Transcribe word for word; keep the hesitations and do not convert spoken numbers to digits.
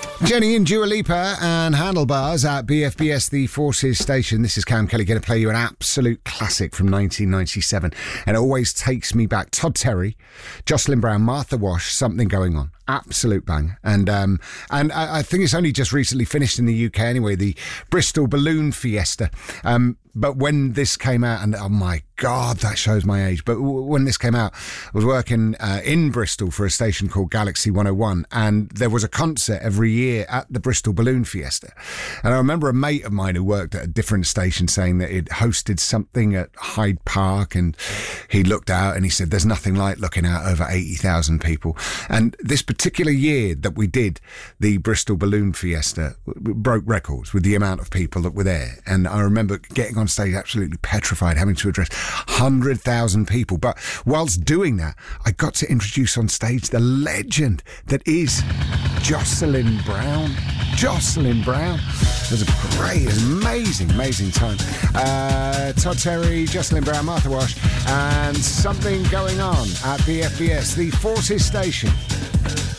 Jenny and Dua Lipa and Handlebars at B F B S, the Forces station. This is Cam Kelly going to play you an absolute classic from nineteen ninety-seven. And it always takes me back. Todd Terry, Jocelyn Brown, Martha Wash, Something Going On. Absolute bang. And um, and I, I think it's only just recently finished in the U K anyway, the Bristol Balloon Fiesta. Um, but when this came out, and oh my God, that shows my age. But w- when this came out, I was working uh, in Bristol for a station called Galaxy one oh one, and there was a concert every year at the Bristol Balloon Fiesta. And I remember a mate of mine who worked at a different station saying that it hosted something at Hyde Park, and he looked out and he said, there's nothing like looking out over eighty thousand people. And this particular year that we did the Bristol Balloon Fiesta broke records with the amount of people that were there. And I remember getting on stage absolutely petrified, having to address one hundred thousand people. But whilst doing that, I got to introduce on stage the legend that is Jocelyn Brown. Jocelyn Brown. It was a great, it was an amazing, amazing time. Uh, Todd Terry, Jocelyn Brown, Martha Wash, and Something Going On at B F B S, the Forces station.